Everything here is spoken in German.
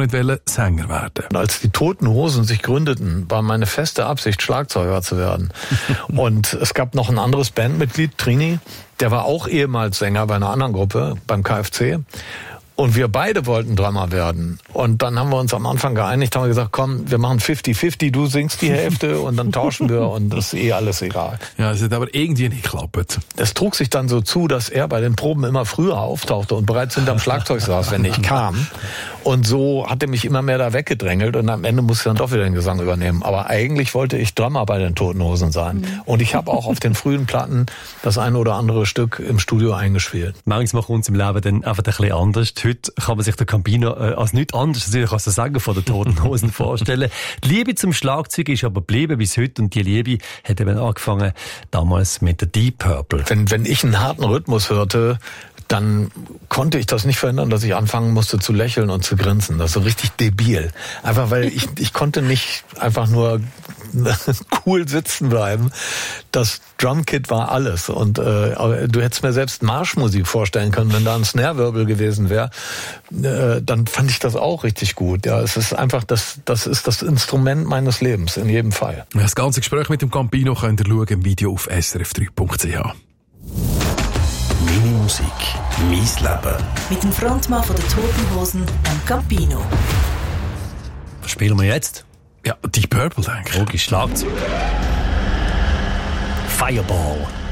Sänger werden. Als die Toten Hosen sich gründeten, war meine feste Absicht, Schlagzeuger zu werden. Und es gab noch ein anderes Bandmitglied, Trini, der war auch ehemals Sänger bei einer anderen Gruppe, beim KFC. Und wir beide wollten Drummer werden. Und dann haben wir uns am Anfang geeinigt, haben wir gesagt, komm, wir machen 50-50, du singst die Hälfte und dann tauschen wir und das ist alles egal. Ja, es hat aber irgendwie nicht geklappt. Es trug sich dann so zu, dass er bei den Proben immer früher auftauchte und bereits hinterm Schlagzeug saß, wenn ich kam. Und so hat er mich immer mehr da weggedrängelt und am Ende musste ich dann doch wieder den Gesang übernehmen. Aber eigentlich wollte ich Drummer bei den Toten Hosen sein. Und ich habe auch auf den frühen Platten das eine oder andere Stück im Studio eingespielt. Manchmal kommt es im Leben dann einfach ein bisschen anders. Heute kann man sich den Campino als nichts anderes, natürlich als Sänger von den Toten Hosen vorstellen. Die Liebe zum Schlagzeug ist aber geblieben bis heute und die Liebe hat eben angefangen damals mit der Deep Purple. Wenn ich einen harten Rhythmus hörte, dann konnte ich das nicht verhindern, dass ich anfangen musste zu lächeln und zu grinsen. Das ist so richtig debil. Einfach weil ich konnte nicht einfach nur cool sitzen bleiben. Das Drumkit war alles. Und du hättest mir selbst Marschmusik vorstellen können, wenn da ein Snare-Wirbel gewesen wäre. Dann fand ich das auch richtig gut. Ja, es ist einfach, das ist das Instrument meines Lebens, in jedem Fall. Das ganze Gespräch mit dem Campino könnt ihr schauen im Video auf srf3.ch. Meine Musik, mein Leben. Mit dem Frontmann von den Toten Hosen, Campino. Was spielen wir jetzt? Ja, Deep Purple, denke ich. Logisch, Schlagzeug. Fireball.